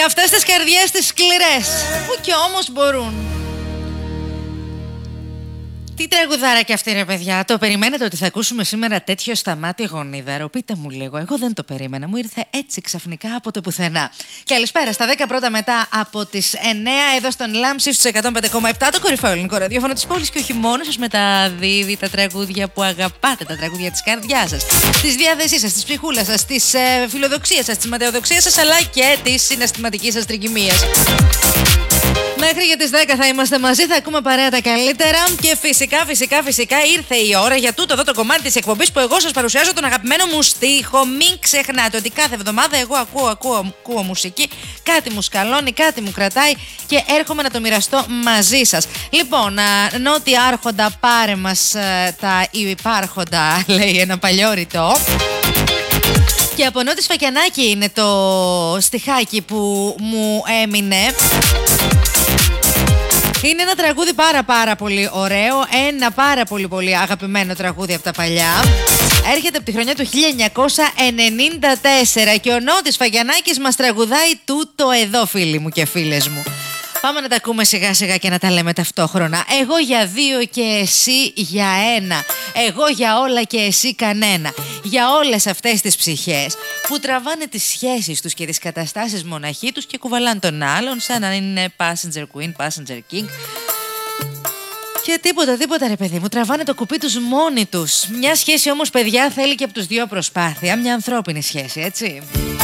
Για αυτές τις καρδιές τις σκληρές, που κι όμως μπορούν. Τι τραγουδάρα κι αυτή, ρε παιδιά. Το περιμένετε ότι θα ακούσουμε σήμερα τέτοιο Σταμάτη Γονίδαρο? Πείτε μου λίγο. Εγώ δεν το περίμενα. Μου ήρθε έτσι ξαφνικά από το πουθενά. Καλησπέρα στα 10 πρώτα μετά από τις 9 εδώ στον Λάμψη στους 105,7, το κορυφαίο ελληνικό ραδιόφωνο της πόλης, και όχι μόνο σας μεταδίδει τα τραγούδια που αγαπάτε, τα τραγούδια της καρδιάς σας, της διάθεσής σας, της ψυχούλας σας, της φιλοδοξίας σας, της ματαιοδοξίας σας, αλλά και της συναισθηματικής σας τρικυμίας. Μέχρι για τις 10 θα είμαστε μαζί, θα ακούμε παρέα τα καλύτερα και φυσικά ήρθε η ώρα για τούτο εδώ το κομμάτι της εκπομπής που εγώ σας παρουσιάζω τον αγαπημένο μου στίχο. Μην ξεχνάτε ότι κάθε εβδομάδα εγώ ακούω μουσική, κάτι μου σκαλώνει, κάτι μου κρατάει και έρχομαι να το μοιραστώ μαζί σας. Λοιπόν, Νότια Άρχοντα, πάρε μας τα υπάρχοντα, λέει ένα παλιό ρητό. Και από Νότι Σφακιανάκη είναι το στιχάκι που μου έμεινε. Είναι ένα τραγούδι πάρα πολύ ωραίο, ένα πάρα πολύ αγαπημένο τραγούδι από τα παλιά. Έρχεται από τη χρονιά του 1994 και ο Νότης Σφακιανάκης μας τραγουδάει τούτο εδώ, φίλοι μου και φίλες μου. Πάμε να τα ακούμε σιγά και να τα λέμε ταυτόχρονα. Εγώ για δύο και εσύ για ένα. Εγώ για όλα και εσύ κανένα. Για όλες αυτές τις ψυχές που τραβάνε τις σχέσεις τους και τις καταστάσεις μοναχή τους και κουβαλάνε τον άλλον σαν να είναι passenger queen, passenger king. Και τίποτα ρε παιδί μου, τραβάνε το κουπί τους μόνοι τους. Μια σχέση όμως, παιδιά, θέλει και από τους δύο προσπάθεια, μια ανθρώπινη σχέση, έτσι.